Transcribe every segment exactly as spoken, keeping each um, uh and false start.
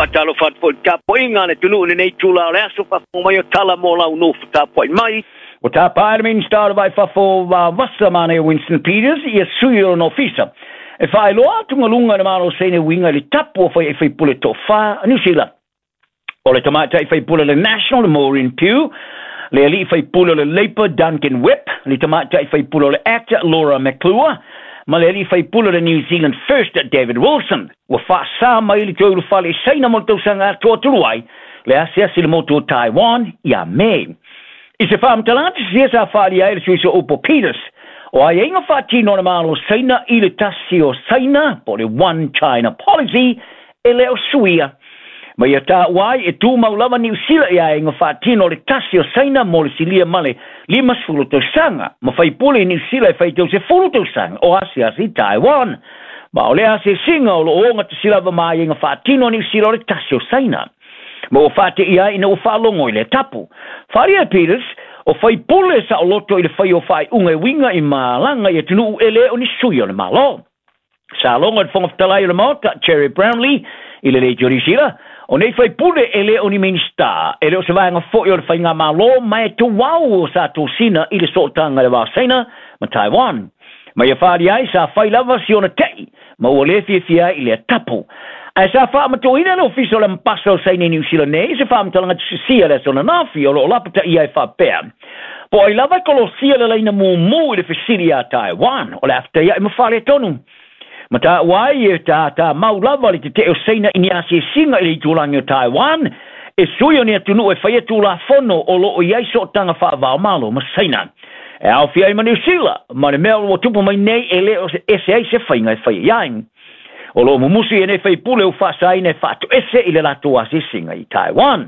fatalo fat fo tapo inga le tunu le nei tula le aso fa fo mai tala mo la no fa tapo mai o tapa admin star vai fa fo va vassa mane Winston Peters e suyo no fisa e fa lo atu lunga le malo sene winga le tapo fa e fa pule to fa New Zealand o le tamata e fa pule le National Maureen Pugh le ali fa pule le Labour Duncan Whip le tamata e fa pule le actor Laura McClure ma le ali fa pule le New Zealand First David Wilson o fa sa mai le tolu fa le saina molto sanga to tuai le asia sil moto Taiwan ya me is e fam talent si sa fa li ai su opo Peters o ai inga fa tino na malo saina i le tasi o saina po le one China policy e le o suia ma ia ta wai e tu maulava New Zealand ia inga fa tino le tasi o saina mo le silia male lima sfulu to sanga ma fai pule New Zealand fai to se fulu to sanga o asia si Taiwan ma o le asia singa o lo onga te silava mai inga fa tino New Zealand le tasi o saina ma o fate ia ina o whalongo i le tapu. Wharia Peters, o whai pule sa o loto i le whai o whai unga winga i malanga i atunu ele o ni sui o le malo. Sa longa i whangaftalai o le maota, Cherry Brownlee, i le le Jorisira, o nei whai pule ele o ni minsta, ele o se vanga fo i o le whai ngā malo, mai tu wau o sa to sina i le sotanga le wasaina, ma Taiwan. Ma ia wharia ai sa whai lava si ona tei, ma o le fia fia i le tapu. Ai sa fa ma to ina no fiso le passo sai ni New Zealand nei se fa ma tanga sia le sona nafi o lo lapta ia fa pe po ai lava ko sia le ina mo mo le fisilia Taiwan o la afta ia ma fa le tonu ma ta wai ta ta ma lava le te o sai na inia si singa i tulango Taiwan e suyo ni tunu e fa ia tula fono o lo ia so tanga fa va malo ma saina e au fia i ma New Zealand ma le mel o tupo mai nei ele o se se se fa inga fa ia o lo mumusi e ne fai pule u fasai ne fatu ese ile la tua sisinga i Taiwan.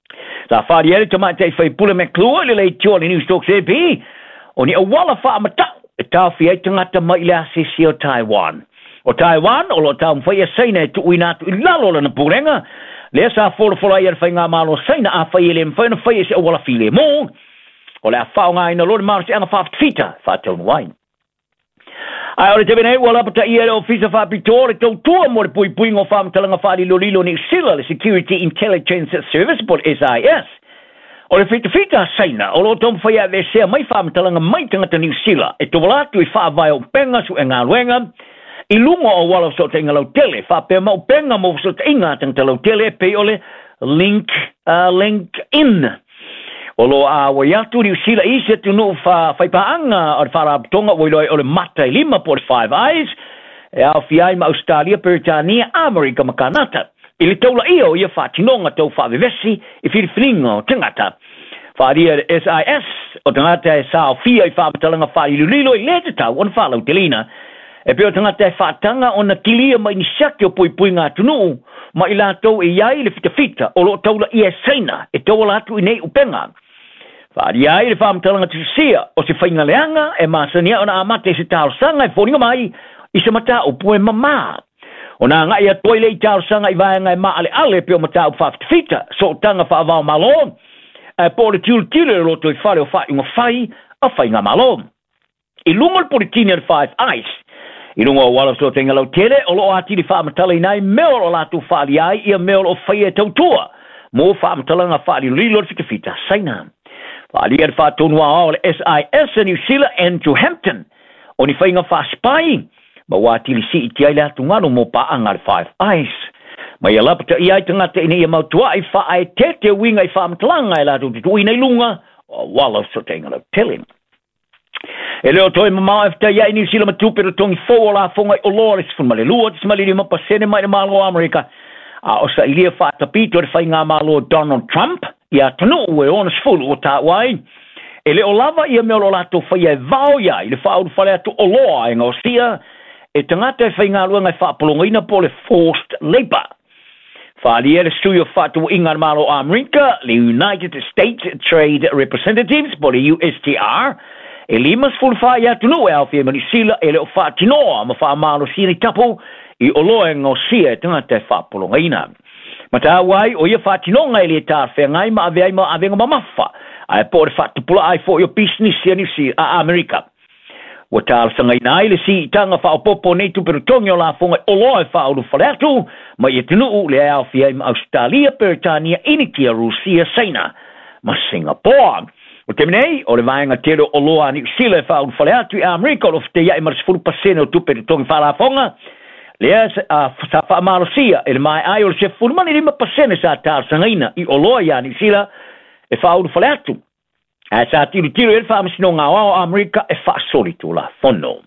Ta whari ere te mate fai pule me klua le lei tio le News Talks E P o ni awala wha amatau e tau fi ai tangata mai le asisi o Taiwan. O Taiwan o lo tau mwhai a seina e tu uinatu i lalo le na purenga le sa fora fora i ar whai ngā malo seina a whai ele mwhai na whai e se awala fi le mo o le a whao ngā ina lori maro se anga whaafita whaatau nuai. Ai ora te bene wala pata ia o fisa fa pitore to tua mo pui pui ngo fam talanga fa lilo lilo ni sila le Security Intelligence Service por S I S. Ora fita fita saina o lo tom fa ia ve se mai fam talanga mai tanga te ni sila e to wala tu fa vai o penga su enga luenga i lungo o wala so tenga lo tele fa pe mo penga mo so tenga tanga lo tele pe ole link uh, link in Olo a wa yatu New Zealand ise tu no fa fa paanga or fa tonga wo lo o le mata lima por five eyes e a fiai ma Australia Britania America ma Canada ili tola io ia fa tinonga to fa vivesi e fi flingo tangata fa dia S I S o tangata e sa fia i fa talanga fa i lilo i lete ta on fa lo telina e pe o tangata fa tanga ona kilia mai ni sakio pui pui nga tunu ma ila to e yai le fita fita o lo tola i esena e tola tu nei upenga Wharia i le whamtalanga tu sia o se whainga leanga e masania o na amate se tau sanga e whoringa mai i se mata o pue mama. O na ngai a toile i tau sanga i vaenga e maa ale ale pe o mata o whafitfita so tanga whaavao malo e po le tiul tile roto i whare o whainga whai a whainga malo. I lungo le poritini al five ice i lungo o wala so tenga lau tere o lo ati li whaamatala i nai meo o latu whaali ai i a meo o whai e tautua mo whaamatalanga whaali lilo le fitafita saina. Ali er fa tonua o le S I S New Zealand and to Hampton. O ni whainga wha spai, ma wātili si i tiai lea tungano mo pa anga le five eyes. Ma ia lapata i ai tangata ina ia mautua i wha ai tete winga i wha amtalanga i lato tutu ina i lunga, o wala so tenga lau telling. E leo toi mamau e fta ia i New Zealand matupe ro tongi fōa la fonga i olores fun male lua, tis mali lima pasene mai na malo Amerika. A o sa ilia wha tapito re whainga malo Donald Trump, ia tanu e ona sfulu o ta wai e le o lava ia me o lato whaia e vau ia i le whauru whale atu o loa e ngausia e tangata e whainga rua ngai whapolongaina po le forced labor whaali e le stuio whatu inga malo Amerika le United States Trade Representatives po le U S T R e lima sfulu wha ia tanu e alfia manisila e le o whatinoa ma wha malo sini tapu i o loa e ngausia e tangata e whapolongaina Mata wai o ia whatinonga e le tāwhea ngai ma ave ai ma avenga mamafa. Ai po re whatupula ai fo yo business ia nisi a Amerika. Wa tal sanga ina ile si tanga fa popo nei tu per tongo la fonga olo fa o faletu ma ye tunu le au fia in Australia, Britania, Inikia, Rusia, China, ma Singapore. O te menei, o le vaenga tero olo a New Zealand fa o faletu a Amerika o te ia i marsifuru pasene o tu per tongo fa la fonga. Lea sa fa Malaysia, ele mai ai o se furu mani lima pasene sa tal sanga ina i olo ia New Zealand e fa o faletu. A sa tiro tiro ele fa masino ngā o Amerika e fa solitu la fono.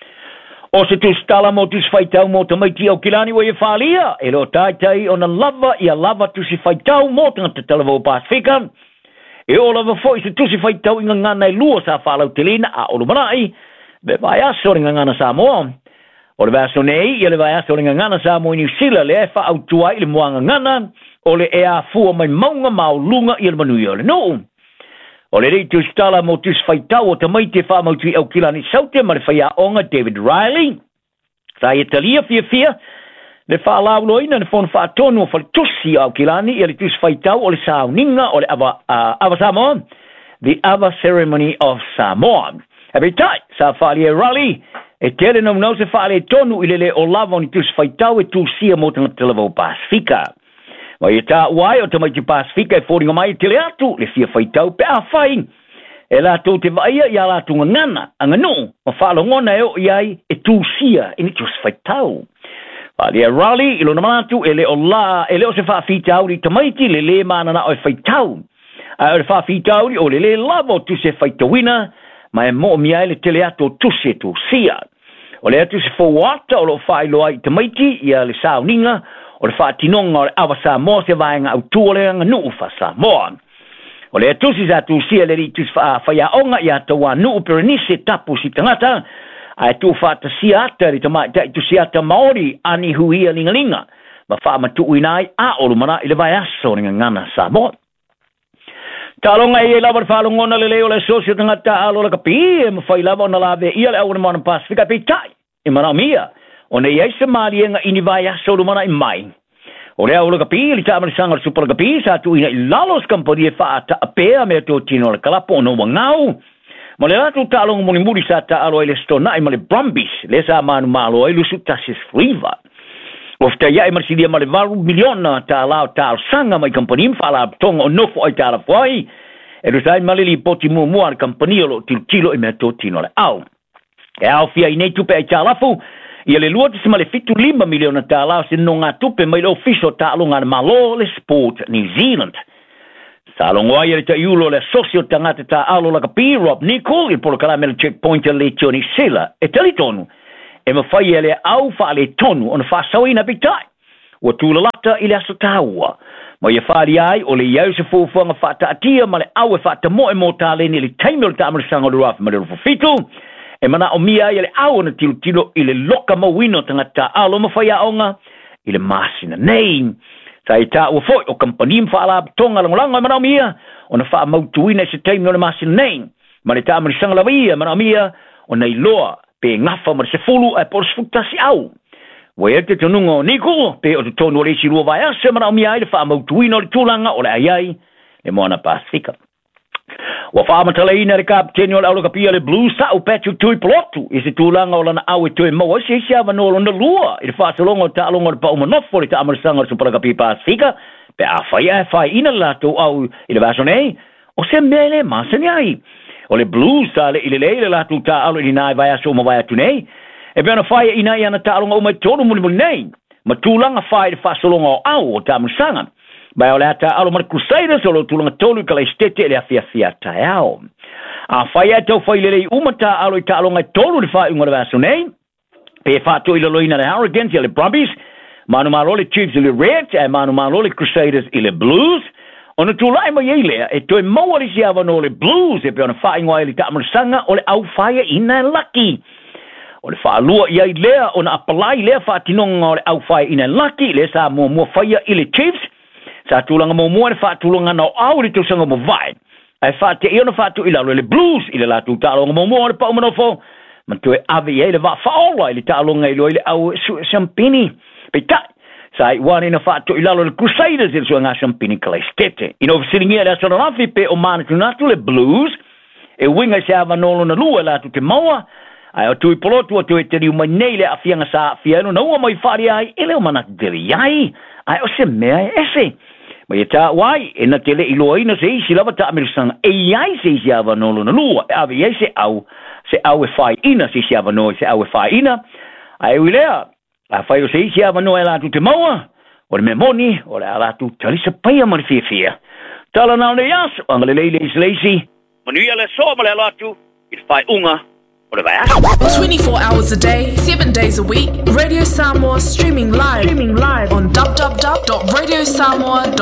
O se tu stala mo tu faitau mo te maiti au kilani wa e falia, e lo tai tai o na lava i a lava tu si faitau mo te ngata talawa o Pasifika, e o lava foi se tu si faitau inga ngana i lua sa whalau te lina a olu manai, be vai aso ringa ngana sa moa. O le vai aso nei, i le vai aso ringa ngana sa moa i New Zealand, le e wha au tua i le moanga ngana, o le e a fua mai maunga mau lunga i le manui o le no. O le rei tu stala mo tu sfaitau o te maite wha mau tui au kilani saute ma le whaia onga David Riley. Sa e talia fia fia, le wha laulo ina le whona wha tonu o whale tusi au kilani i le tu sfaitau o le sauninga o le ava, uh, ava Samoa, the Ava Ceremony of Samoa. Hebe tai, sa whaali e Riley, e tere nam nau se whaali e tonu i le le o lava ni tu sfaitau e tu sia mo tanga te lava o Pasifika. Wa ia tā uai o te mai te Pasifika e fōringa mai te le atu, le fia whaitau pe a whai. E la tō te vaia i a la tunga ngana, anga no, ma whalongona e o iai e tū sia, e ni tus whaitau. Whali e rali, ilo na manatu, e le o la, e le o se whawhitau ri tamaiti, le le manana o e whaitau. A o le whawhitau ri o le le lavo tu se whaitauina, ma e mo miai le te le atu o tu se tu sia. O le atu se fōwata o lo whailoa i tamaiti, i a le sauninga, o le whaatinonga o le awa Samoa se vaenga au tuoleanga nuu wha Samoa. O le atusi sa tu sia le ritus whaia onga i ata wā nuu perenise tapu si tangata, a e tu whaata si ata ri tamai tai tu si ata Maori ani huia linga linga, ma wha matu uinai a olumana i le vai aso ringa ngana Samoa. Talonga i e lawa whalongona le leo le sosio tangata alo la kapi, e ma whai lawa na lawe ia le au na mana Pasifika pe tai, e mana mia. O nei ai se maalienga ini vai aso lumana i mai. O rea ula kapi, li tāmari sanga supala kapi, sa tu ina i lalos kampani e whaata apea mea tō tino le kalapo no wangau. Ma le latu tālonga moni muri sa ta alo e le stona i ma le Brumbies, le sa manu malo e lusu tasis friva. O fta ia i marsilia ma le varu miliona ta lao tāl sanga mai kampani mwhala tonga o nofo ai tāla fuai, e rusai malili poti mua mua al kampani o lo tilo tilo i mea tō tino le au. E au fia i nei tupe ai tālafu, ia le lua te se male fitu lima miliona tā lao se no ngā tupe mai le ofiso tā alonga na malo le Sport New Zealand. Sa alonga ia le ta iulo le sosio tangata tā alo la kapi Rob Nicol i polo kalame le checkpoint le tioni sila e talitonu e mawhai e le au wha le tonu o na whasawina pitai ua tūla lata i le aso tāua. Ma ia whaari ai o le iau se fōwhanga whata atia ma le au e whata moe mo tā le ni le taimio le tāmarisanga o le rafa ma le rufo fitu. E mana o mia i le au na tilo tilo i le loka mawino tangata alo mawhaia onga i le masina nei. Sa i tā ua foi o kampani mwhala tonga langolanga e mana o mia o na wha mautuina i se teimi o le masina nei. Ma le tā marisanga lawa ia mana o mia o nei loa pe ngafa ma se fulu e por sfutasi au. Wa e te tonunga o Niko pe o te tonu o le isi rua vai ase mana o mia i le wha mautuina o le tūlanga o le aiai le moana Pasifika. Wa whaamatala ina le kapteni o le aula kapia le Blues sa o Patrick Tui Polotu i se tūlanga o lana au e tui maua se isi awa nolo na lua i le whaasalonga o ta alonga o le paumanofo le ta amarisanga o le supala kapia Pasifika pe a whai e whai ina lato au i le vaso nei o se mele masani ai o le Blues sa le ile le lato ta alo i nai vai aso ma vai atu nei e peana whai ina i ana ta alonga o mai tonu muli muli nei ma tūlanga whai le whaasalonga o au o ta amarisanga. Bai o le ata alo mar Crusaders o lo tulanga tolu ka le stete le afia fia taeao. A whai atau whai lelei umata alo i ta alonga tolu le whai unga le vaso nei. Pe whato i laloina le Hurricanes i le Brumbies. Manu malo le Chiefs i le Reds e manu malo le Crusaders i le Blues. O na tūlai mai ei lea e toi maua li si awa no le Blues e pe ona whai ngoi li ta amarisanga o le au whai ina laki. O le wha lua iai lea o na apalai lea wha tinonga o le au whai ina laki le sa mua mua whai i le Chiefs. Sa tulanga mo mo e fa tulanga no au le tusanga mo vai. Ai fa te io no fa tu ila le Blues ila la tu talonga mo mo le pa mo no fo. Man tu ave ye le va fa ola ile talonga ilo ile au champini. Pita. Sai one in a fa tu ila le Crusaders il suanga champini kala stete. Ino sitting here that's on afi pe o man tu natu le Blues. E winga se ava no na lua la tu te moa. ai o tui polotu o tui te riu mai nei le afianga sa afiano na ua mai whare ai ele o mana diri ai ai o se mea ese mai e tā wai e na tele ilo ina se isi lava ta amirisanga e ai se isi ava nolo na lua e ave ai se au se au e whai ina se isi ava no se au e whai ina ai uilea a whai o se isi ava no e la tu te maua o le memoni o le ala tu talisa paia mari fia fia tala nao ne yas angale leile isi leisi manuia le so ma le alatu i whai unga twenty-four hours a day, seven days a week. Radio Samoa streaming live, streaming live on w w w dot radio samoa dot com.